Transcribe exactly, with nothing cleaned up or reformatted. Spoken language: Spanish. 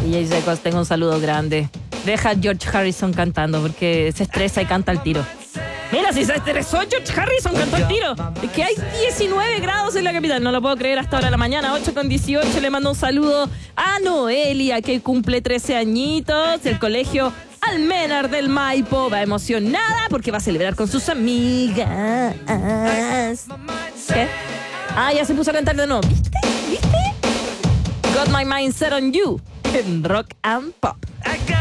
D J Secos, tengo un saludo grande. Deja a George Harrison cantando porque se estresa y canta al tiro. Mira, si se estresó George Harrison, cantó al tiro. Es que hay diecinueve grados en la capital. No lo puedo creer hasta ahora de la mañana. ocho con dieciocho. Le mando un saludo a Noelia, que cumple trece añitos. El colegio Almenar del Maipo va emocionada porque va a celebrar con sus amigas. ¿Qué? Ah, ya se puso a cantar de nuevo. ¿Viste? ¿Viste? Got my mind set on you en Rock and Pop.